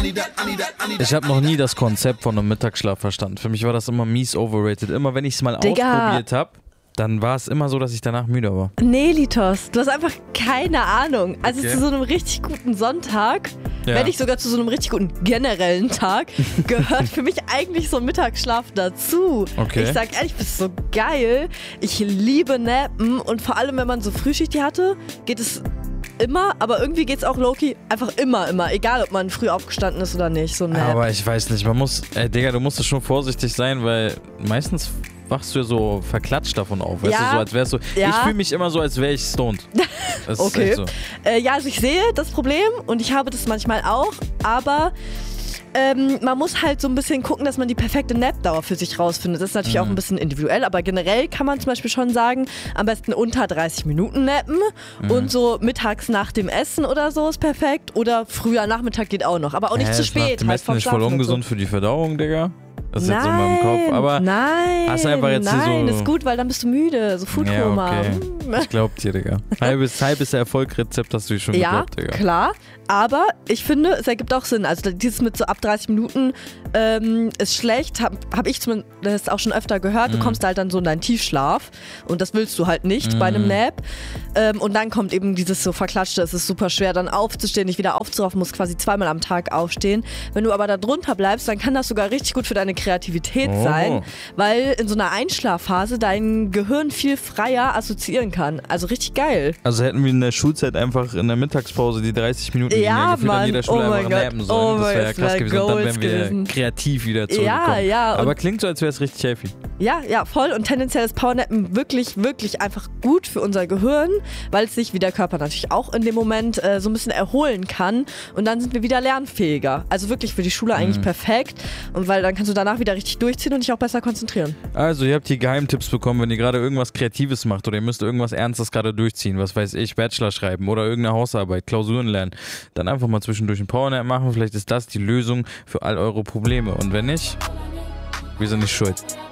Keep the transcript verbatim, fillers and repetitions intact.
Ich habe noch nie das Konzept von einem Mittagsschlaf verstanden. Für mich war das immer mies overrated. Immer wenn ich es mal Digga. ausprobiert habe, dann war es immer so, dass ich danach müde war. Nee, Litos, du hast einfach keine Ahnung. Also Okay. zu so einem richtig guten Sonntag, Ja. wenn nicht sogar zu so einem richtig guten generellen Tag, gehört für mich eigentlich so ein Mittagsschlaf dazu. Okay. Ich sag ehrlich, das ist so geil. Ich liebe Nappen und vor allem, wenn man so Frühschicht hatte, geht es immer, aber irgendwie geht es auch low-key einfach immer, immer. Egal, ob man früh aufgestanden ist oder nicht. So ein Nap. Aber ich weiß nicht, man muss, ey Digga, du musst schon vorsichtig sein, weil meistens wachst du ja so verklatscht davon auf. Weißt Ja. du, so als wärst du. Ja. Ich fühle mich immer so, als wäre ich stoned. Das Okay. ist echt so. Äh, ja, also ich sehe das Problem und ich habe das manchmal auch, aber ähm, man muss halt so ein bisschen gucken, dass man die perfekte Nap-Dauer für sich rausfindet. Das ist natürlich Mhm. auch ein bisschen individuell, aber generell kann man zum Beispiel schon sagen, am besten unter dreißig Minuten nappen Mhm. und so mittags nach dem Essen oder so ist perfekt oder früher Nachmittag geht auch noch, aber auch nicht Hä, zu ist nach spät. dem Halt Essen vom nicht voll Schlafen ungesund dazu. für die Verdauung, Digga. Das ist Nein, jetzt so in meinem Kopf. Aber nein, hast du einfach jetzt hier nein, so- ist gut, weil dann bist du müde, so ja, Foodkoma. okay. Mm. Ich glaub dir, Digga. Halbes, halbes Erfolgrezept hast du dir schon Ja, geglaubt, Digga. klar. Aber ich finde, es ergibt auch Sinn. Also dieses mit so ab dreißig Minuten ähm, ist schlecht, habe hab ich zumindest auch schon öfter gehört. Du Mhm. kommst halt dann so in deinen Tiefschlaf und das willst du halt nicht bei einem Mhm. Nap. Ähm, und dann kommt eben dieses so Verklatschte, es ist super schwer dann aufzustehen, nicht wieder aufzuraffen, musst quasi zweimal am Tag aufstehen. Wenn du aber da drunter bleibst, dann kann das sogar richtig gut für deine Kreativität Oh. sein, weil in so einer Einschlafphase dein Gehirn viel freier assoziieren kann. Also richtig geil. Also hätten wir in der Schulzeit einfach in der Mittagspause die dreißig Minuten Ja, die gefühlt an Mann. jeder Schule Oh mein einfach Gott. nappen sollen. Oh das mein wäre ja Gott, krass wär gewesen. Und dann wären Goals wir gewesen. kreativ wieder zurückgekommen. Ja, ja. Und Aber klingt so, als wäre es richtig healthy. Ja, ja, voll. Und tendenziell ist Powernappen wirklich, wirklich einfach gut für unser Gehirn, weil es sich wie der Körper natürlich auch in dem Moment äh, so ein bisschen erholen kann. Und dann sind wir wieder lernfähiger. Also wirklich für die Schule eigentlich Mhm. perfekt. Und weil dann kannst du danach wieder richtig durchziehen und dich auch besser konzentrieren. Also, ihr habt hier Geheimtipps bekommen, wenn ihr gerade irgendwas Kreatives macht oder ihr müsst irgendwas Ernstes gerade durchziehen, was weiß ich, Bachelor schreiben oder irgendeine Hausarbeit, Klausuren lernen, dann einfach mal zwischendurch einen Powernap machen. Vielleicht ist das die Lösung für all eure Probleme. Und wenn nicht, wir sind nicht schuld.